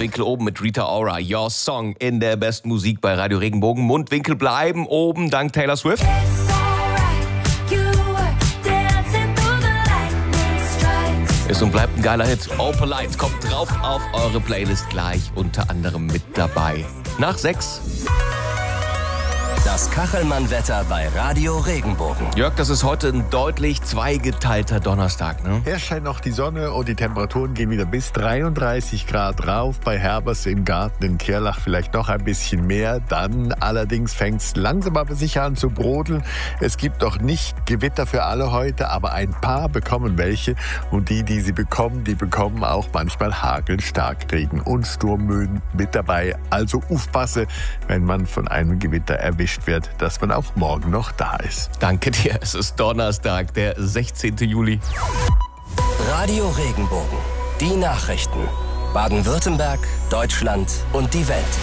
Mundwinkel oben mit Rita Ora. Your Song in der besten Musik bei Radio Regenbogen. Mundwinkel bleiben oben dank Taylor Swift. Ist und bleibt ein geiler Hit. Open Lights kommt drauf auf eure Playlist gleich unter anderem mit dabei. Nach 6. Das Kachelmann-Wetter bei Radio Regenbogen. Jörg, das ist heute ein deutlich zweigeteilter Donnerstag, ne? Hier scheint noch die Sonne und die Temperaturen gehen wieder bis 33 Grad rauf. Bei Herbers im Garten in Kirlach vielleicht noch ein bisschen mehr. Dann allerdings fängt es langsam aber sicher an zu brodeln. Es gibt noch nicht Gewitter für alle heute, aber ein paar bekommen welche. Und die sie bekommen, die bekommen auch manchmal Hagel, Starkregen und Sturmböen mit dabei. Also aufpasse, wenn man von einem Gewitter erwischt wird, dass man auch morgen noch da ist. Danke dir. Es ist Donnerstag, der 16. Juli. Radio Regenbogen. Die Nachrichten. Baden-Württemberg, Deutschland und die Welt.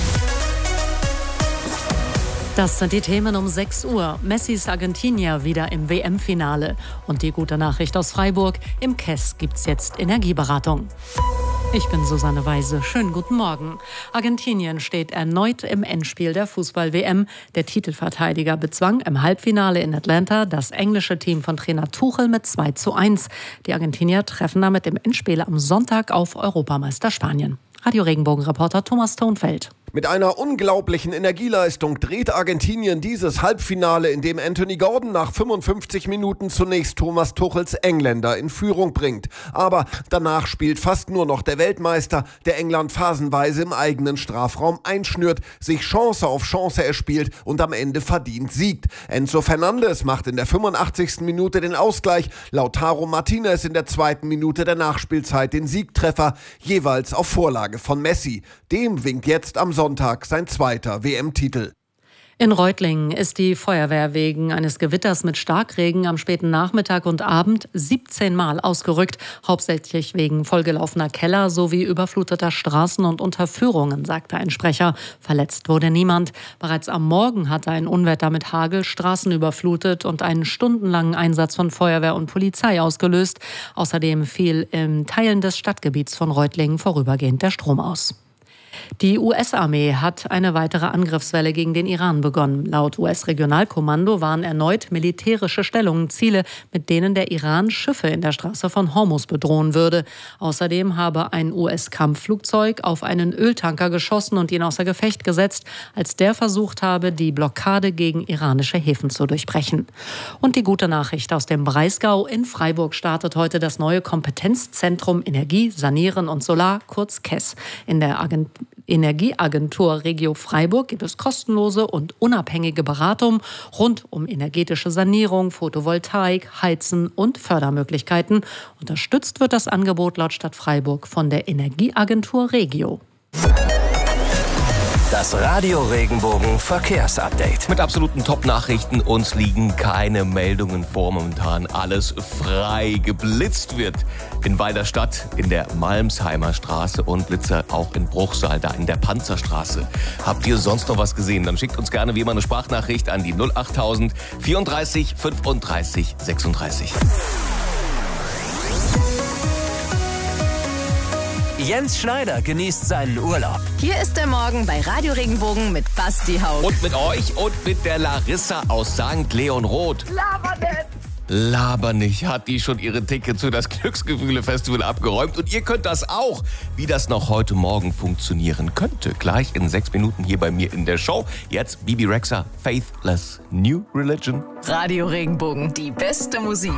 Das sind die Themen um 6 Uhr. Messis Argentinier wieder im WM-Finale. Und die gute Nachricht aus Freiburg: Im KESS gibt's jetzt Energieberatung. Ich bin Susanne Weise. Schönen guten Morgen. Argentinien steht erneut im Endspiel der Fußball-WM. Der Titelverteidiger bezwang im Halbfinale in Atlanta das englische Team von Trainer Tuchel mit 2:1. Die Argentinier treffen damit im Endspiel am Sonntag auf Europameister Spanien. Radio Regenbogen-Reporter Thomas Thonfeld. Mit einer unglaublichen Energieleistung dreht Argentinien dieses Halbfinale, in dem Anthony Gordon nach 55 Minuten zunächst Thomas Tuchels Engländer in Führung bringt. Aber danach spielt fast nur noch der Weltmeister, der England phasenweise im eigenen Strafraum einschnürt, sich Chance auf Chance erspielt und am Ende verdient siegt. Enzo Fernandes macht in der 85. Minute den Ausgleich, Lautaro Martinez in der 2. Minute der Nachspielzeit den Siegtreffer, jeweils auf Vorlage von Messi. Dem winkt jetzt am Sonntag sein 2. WM-Titel. In Reutlingen ist die Feuerwehr wegen eines Gewitters mit Starkregen am späten Nachmittag und Abend 17 Mal ausgerückt, hauptsächlich wegen vollgelaufener Keller sowie überfluteter Straßen und Unterführungen, sagte ein Sprecher. Verletzt wurde niemand. Bereits am Morgen hatte ein Unwetter mit Hagel Straßen überflutet und einen stundenlangen Einsatz von Feuerwehr und Polizei ausgelöst. Außerdem fiel in Teilen des Stadtgebiets von Reutlingen vorübergehend der Strom aus. Die US-Armee hat eine weitere Angriffswelle gegen den Iran begonnen. Laut US-Regionalkommando waren erneut militärische Stellungen Ziele, mit denen der Iran Schiffe in der Straße von Hormuz bedrohen würde. Außerdem habe ein US-Kampfflugzeug auf einen Öltanker geschossen und ihn außer Gefecht gesetzt, als der versucht habe, die Blockade gegen iranische Häfen zu durchbrechen. Und die gute Nachricht aus dem Breisgau: In Freiburg startet heute das neue Kompetenzzentrum Energie, Sanieren und Solar, kurz KESS. In der Energieagentur Regio Freiburg gibt es kostenlose und unabhängige Beratung rund um energetische Sanierung, Photovoltaik, Heizen und Fördermöglichkeiten. Unterstützt wird das Angebot laut Stadt Freiburg von der Energieagentur Regio. Das Radio Regenbogen Verkehrsupdate. Mit absoluten Top-Nachrichten. Uns liegen keine Meldungen vor. Momentan alles frei. Geblitzt wird in Weiderstadt, in der Malmsheimer Straße und Blitzer auch in Bruchsal, da in der Panzerstraße. Habt ihr sonst noch was gesehen? Dann schickt uns gerne wie immer eine Sprachnachricht an die 08000 34 35 36. Jens Schneider genießt seinen Urlaub. Hier ist der Morgen bei Radio Regenbogen mit Basti Haug. Und mit euch und mit der Larissa aus St. Leonroth. Laber nicht, hat die schon ihre Tickets für das Glücksgefühle-Festival abgeräumt. Und ihr könnt das auch. Wie das noch heute Morgen funktionieren könnte, gleich in 6 Minuten hier bei mir in der Show. Jetzt Bibi Rexha, Faithless New Religion. Radio Regenbogen, die beste Musik.